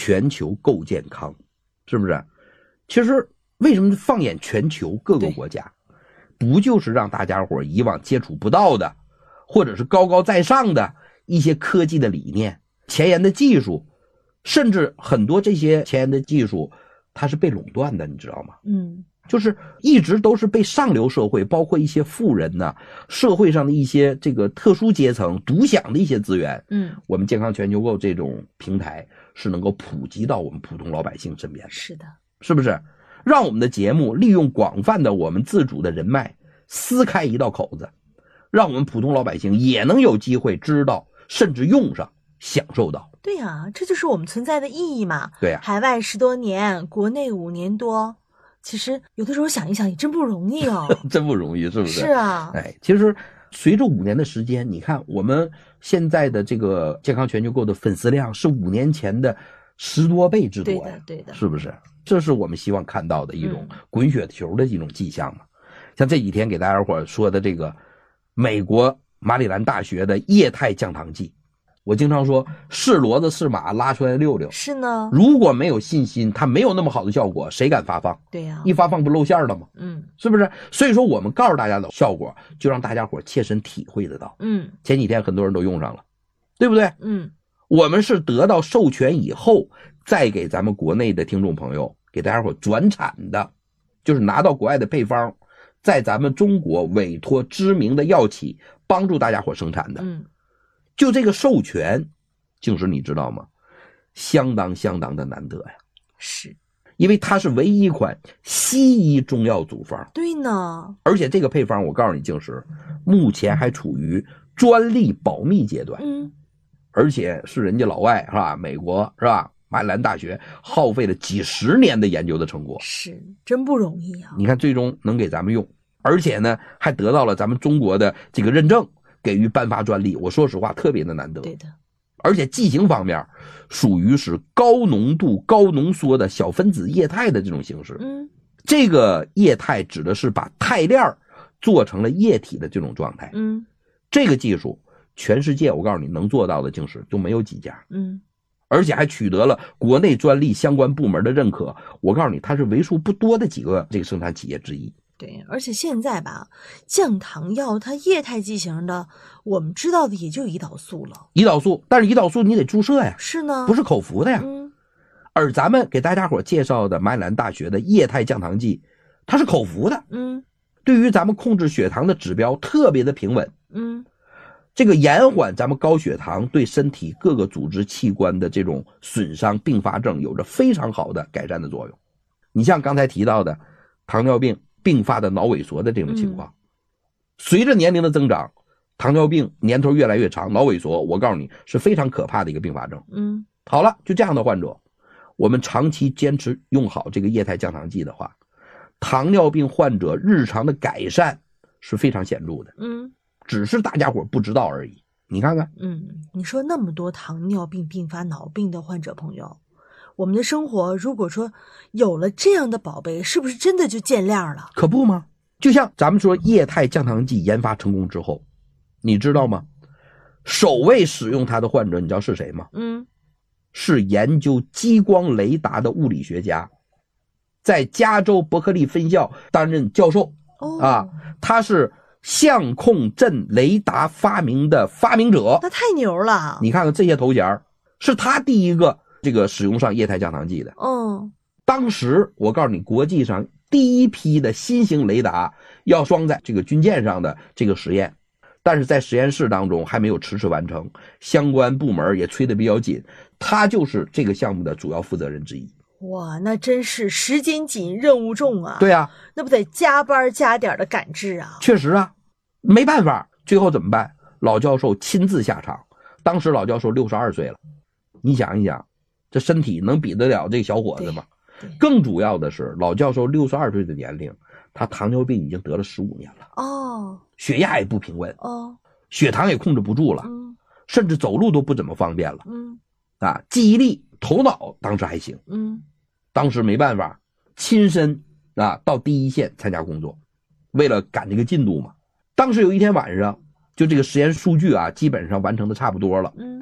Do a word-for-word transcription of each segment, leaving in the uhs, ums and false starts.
全球够健康，是不是？其实为什么放眼全球各个国家，不就是让大家伙以往接触不到的，或者是高高在上的一些科技的理念、前沿的技术，甚至很多这些前沿的技术它是被垄断的，你知道吗？ 嗯， 就是一直都是被上流社会，包括一些富人呢，社会上的一些这个特殊阶层独享的一些资源。 嗯， 我们健康全球购这种平台是能够普及到我们普通老百姓身边的。 是的， 是不是？让我们的节目利用广泛的我们自主的人脉，撕开一道口子，让我们普通老百姓也能有机会知道，甚至用上，享受到。 对呀、啊，这就是我们存在的意义嘛。 对呀、啊， 海外十多年，国内五年多，其实有的时候想一想也真不容易哦。 真不容易，是不是？ 是啊。 哎，其实随着五年的时间，你看我们现在的这个健康全球购的粉丝量是五年前的十多倍之多呀， 对的，对的， 是不是？这是我们希望看到的一种滚雪球的一种迹象嘛。嗯、像这几天给大家伙说的这个美国马里兰大学的液态降糖剂，我经常说是骡子是马拉出来溜溜。 是呢。 如果没有信心，它没有那么好的效果，谁敢发放？ 对呀、啊， 一发放不露馅了吗？ 嗯， 是不是？所以说我们告诉大家的效果，就让大家伙切身体会得到。 嗯， 前几天很多人都用上了，对不对？ 嗯， 我们是得到授权以后，再给咱们国内的听众朋友给大家伙转产的，就是拿到国外的配方，在咱们中国委托知名的药企帮助大家伙生产的。 嗯， 就这个授权，静时你知道吗？相当相当的难得呀。 是， 因为它是唯一一款西医中药组方。 对呢。 而且这个配方，我告诉你，静时目前还处于专利保密阶段。 嗯， 而且是人家老外是吧？美国是吧？马里兰大学耗费了几十年的研究的成果， 是真不容易啊！ 你看，最终能给咱们用，而且呢，还得到了咱们中国的这个认证，给予颁发专利。我说实话，特别的难得。 对的。 而且剂型方面，属于是高浓度、高浓缩的小分子液态的这种形式。 嗯， 这个液态指的是把肽链做成了液体的这种状态。 嗯， 这个技术，全世界我告诉你，能做到的竟是就没有几家。 嗯。 而且还取得了国内专利相关部门的认可，我告诉你，它是为数不多的几个这个生产企业之一。 对，而且现在吧，降糖药它液态剂型的，我们知道的也就胰岛素了。 胰岛素，但是胰岛素你得注射呀， 是呢， 不是口服的呀。 嗯。 而咱们给大家伙介绍的马里兰大学的液态降糖剂，它是口服的。 嗯， 对于咱们控制血糖的指标特别的平稳。 嗯。 这个延缓咱们高血糖对身体各个组织器官的这种损伤并发症有着非常好的改善的作用。你像刚才提到的糖尿病并发的脑萎缩的这种情况，嗯、随着年龄的增长，糖尿病年头越来越长，脑萎缩我告诉你是非常可怕的一个并发症。 嗯， 好了，就这样的患者，我们长期坚持用好这个液态降糖剂的话，糖尿病患者日常的改善是非常显著的。 嗯。 只是大家伙不知道而已。你看看， 嗯，你说那么多糖尿病并发脑病的患者朋友，我们的生活如果说有了这样的宝贝，是不是真的就见亮了？ 可不吗？就像咱们说液态降糖剂研发成功之后，你知道吗？首位使用它的患者，你知道是谁吗？ 嗯， 是研究激光雷达的物理学家，在加州伯克利分校担任教授。 哦， 啊，他是相控阵雷达发明的发明者， 那太牛了！ 你看看这些头衔，是他第一个这个使用上液态降糖剂的。 嗯， 当时我告诉你，国际上第一批的新型雷达要装在这个军舰上的这个实验，但是在实验室当中还没有迟迟完成，相关部门也催得比较紧，他就是这个项目的主要负责人之一。 哇，那真是时间紧任务重啊。 对啊， 那不得加班加点的赶制啊。 确实啊，没办法，最后怎么办？老教授亲自下场，当时老教授六十二岁了，你想一想，这身体能比得了这个小伙子吗？更主要的是，老教授六十二岁的年龄，他糖尿病已经得了十五年了。 哦， 血压也不平稳。 哦， 血糖也控制不住了。 嗯， 甚至走路都不怎么方便了。 嗯， 啊，记忆力、头脑当时还行。 嗯， 当时没办法，亲身啊到第一线参加工作，为了赶这个进度嘛。当时有一天晚上，就这个实验数据啊，基本上完成的差不多了。 嗯，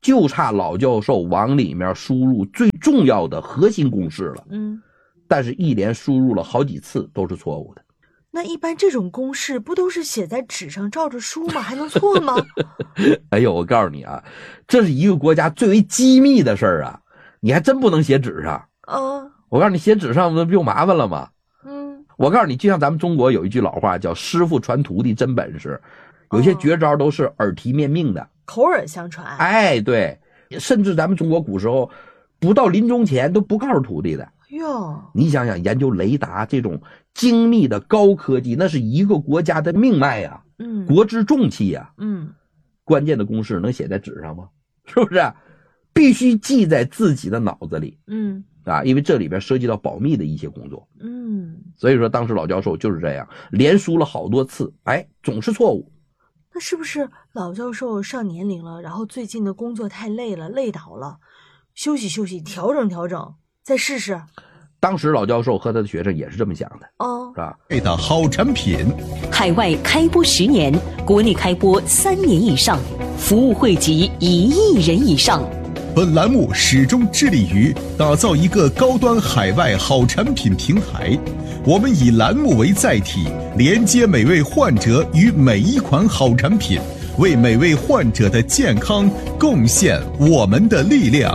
就差老教授往里面输入最重要的核心公式了。 嗯， 但是一连输入了好几次都是错误的。 那一般这种公式不都是写在纸上照着书吗？还能错吗？ 哎呦，我告诉你啊，这是一个国家最为机密的事儿啊，你还真不能写纸上。 啊， 我告诉你，写纸上不就麻烦了吗？ 嗯， 我告诉你，就像咱们中国有一句老话叫师傅传徒弟真本事，有些绝招都是耳提面命的， 口耳相传。 哎，对，甚至咱们中国古时候不到临终前都不告诉徒弟的。 哟， 你想想，研究雷达这种精密的高科技，那是一个国家的命脉呀、啊， 嗯， 国之重器呀、啊， 嗯， 关键的公式能写在纸上吗？是不是？必须记在自己的脑子里， 嗯， 啊，因为这里边涉及到保密的一些工作， 嗯， 所以说当时老教授就是这样，连输了好多次，哎，总是错误。 那是不是老教授上年龄了，然后最近的工作太累了，累倒了，休息休息，调整调整，再试试？ 当时老教授和他的学生也是这么想的， 哦， 是吧？ 的好产品， 海外开播十年，国内开播三年以上，服务惠及一亿人以上。 本栏目始终致力于打造一个高端海外好产品平台。我们以栏目为载体，连接每位患者与每一款好产品，为每位患者的健康贡献我们的力量。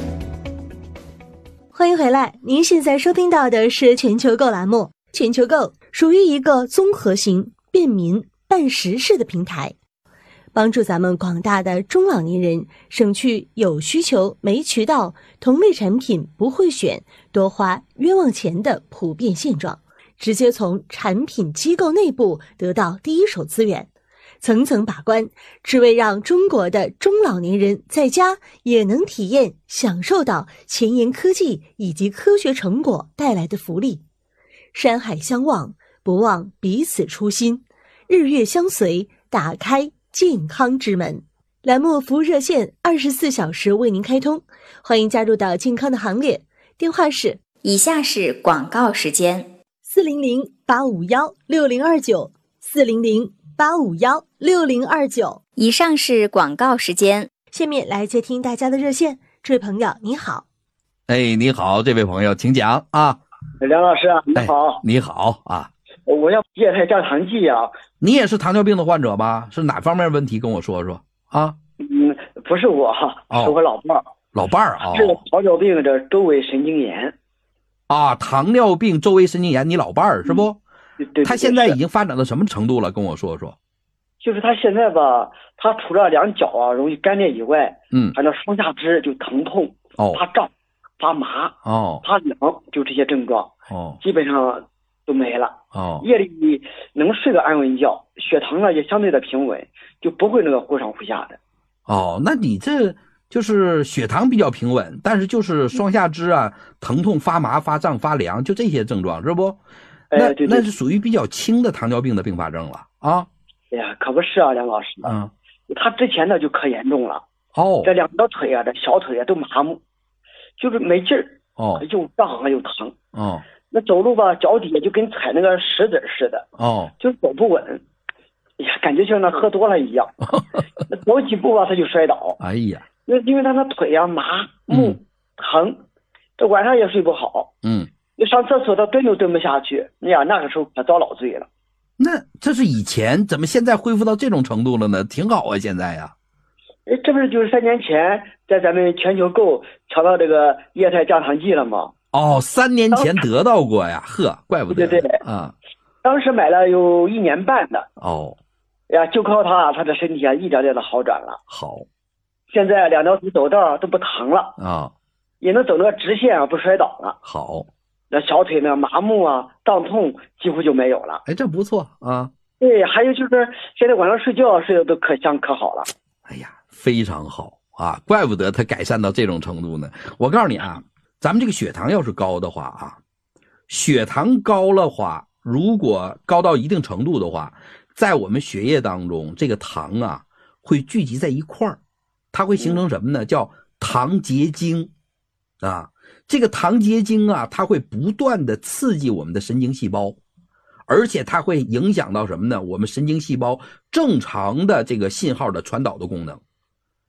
欢迎回来，您现在收听到的是全球购栏目。全球购属于一个综合型、便民、办实事的平台，帮助咱们广大的中老年人省去有需求没渠道、同类产品不会选、多花冤枉钱的普遍现状，直接从产品机构内部得到第一手资源，层层把关，只为让中国的中老年人在家也能体验享受到前沿科技以及科学成果带来的福利。山海相望，不忘彼此初心，日月相随，打开健康之门。栏目服务热线二十四小时为您开通，欢迎加入到健康的行列。电话是以下是广告时间： 四零零八五幺六零二九，四零零八五幺六零二九。 以上是广告时间。 下面来接听大家的热线。这位朋友你好。 哎，你好，这位朋友，请讲啊。 梁老师啊，你好、 哎。你好啊。 我要液态降糖剂啊。 你也是糖尿病的患者吗？是哪方面问题？跟我说说啊。 嗯，不是我哈、哦，是我老伴儿。 老伴儿啊。 是糖尿病的周围神经炎。 啊，糖尿病周围神经炎，你老伴儿是不？ 嗯、对, 对, 对。 他现在已经发展到什么程度了？跟我说说。 就是他现在吧，他除了两脚啊容易干裂以外， 嗯， 反正双下肢就疼痛、 哦， 发胀、发麻、 哦， 发凉，就这些症状， 哦， 基本上都没了。 哦， 夜里能睡个安稳觉，血糖呢也相对的平稳，就不会那个忽上忽下的。 哦，那你这就是血糖比较平稳，但是就是双下肢啊、嗯、疼痛、发麻、发胀、发凉，就这些症状是不？那、 哎、对对， 那是属于比较轻的糖尿病的并发症了啊。 哎呀，可不是啊，梁老师。 嗯， 他之前呢就可严重了。 哦， 这两条腿啊，这小腿啊都麻木，就是没劲儿。 哦， 又胀又疼。 哦， 那走路吧，脚底下就跟踩那个石子似的。 哦， 就是走不稳。哎呀，感觉像那喝多了一样。那走几步吧，他就摔倒。 哎呀， 那因为他那腿啊麻木、嗯、疼，这晚上也睡不好。 嗯， 你上厕所他蹲都蹲不下去。哎呀，那个时候可遭老罪了。 那这是以前，怎么现在恢复到这种程度了呢？挺好啊，现在呀。 哎，这不是就是三年前在咱们全球购抢到这个液态降糖剂了吗？ 哦，三年前得到过呀，呵，怪不得。 对对啊， 当时买了有一年半的。 哦， 哎呀，就靠他，他的身体啊一点点的好转了。 好， 现在两条腿走道都不疼了啊， 也能走那个直线啊，不摔倒了。 好。 那小腿呢，麻木啊、胀痛几乎就没有了。 哎，这不错啊。 对，还有就是现在晚上睡觉睡得都可香可好了。 哎呀，非常好啊，怪不得它改善到这种程度呢。我告诉你啊，咱们这个血糖要是高的话啊，血糖高的话，如果高到一定程度的话，在我们血液当中，这个糖啊会聚集在一块儿，它会形成什么呢？叫糖结晶啊。这个糖结晶啊，它会不断的刺激我们的神经细胞，而且它会影响到什么呢？我们神经细胞正常的这个信号的传导的功能。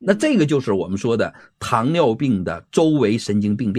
那这个就是我们说的糖尿病的周围神经病变。